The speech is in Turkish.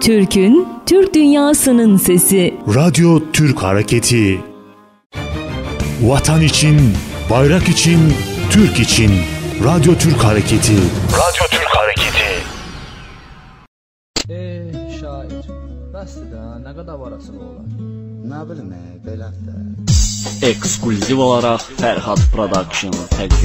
Türk'ün, Türk dünyasının sesi. Radyo Türk Hareketi. Vatan için, bayrak için, Türk için. Radyo Türk Hareketi. Radyo Türk Hareketi. Şair, bəsdir də, nə qədər varasın olar? Nə bilim, belədir də. Ekskluziv olaraq Fərhad Production təqdim